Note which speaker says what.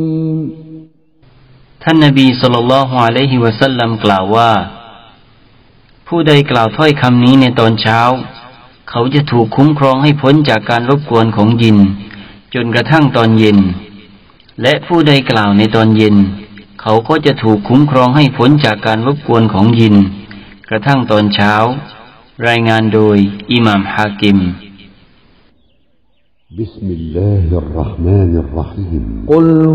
Speaker 1: ท่านนบีศ็อลลัลลอฮุอะลัยฮิวะซัลลัมกล่าวว่าผู้ใดกล่าวถ้อยคำนี้ในตอนเช้าเขาจะถูกคุ้มครองให้พ้นจากการรบกวนของยินจนกระทั่งตอนเย็นและผู้ใดกล่าวในตอนเย็นเขาก็จะถูกคุ้มครองให้พ้นจากการรบกวนของยินกระทั่งตอนเช้ารายงานโดยอิหม่ามฮากิม
Speaker 2: บิสมิลลาฮิรเราะห์มานิรเราะฮีม